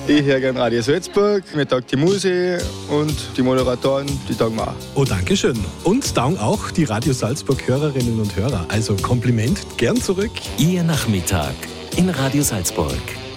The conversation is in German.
Ich höre gerne Radio Salzburg, mir taugt die Musik und die Moderatoren, die taugen mir auch. Oh, danke schön. Und taugen auch die Radio Salzburg-Hörerinnen und Hörer. Also Kompliment gern zurück. Ihr Nachmittag in Radio Salzburg.